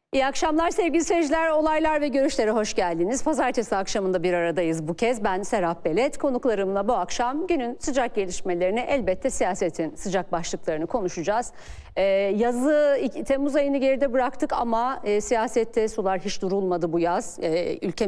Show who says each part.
Speaker 1: İyi akşamlar sevgili seyirciler. Olaylar ve görüşlere hoş geldiniz. Pazartesi akşamında bir aradayız bu kez. Ben Serap Belet. Konuklarımla bu akşam günün sıcak gelişmelerini, elbette siyasetin sıcak başlıklarını konuşacağız. Yazı Temmuz ayını geride bıraktık ama siyasette sular hiç durulmadı bu yaz. Ülkemiz